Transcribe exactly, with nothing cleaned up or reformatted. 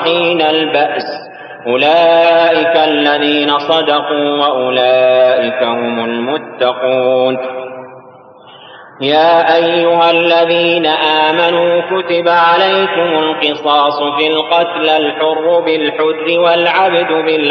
وحين البأس أولئك الذين صدقوا وأولئك هم المتقون. يا أيها الذين آمنوا كتب عليكم القصاص في القتلى الحر بالحر والعبد بالعبد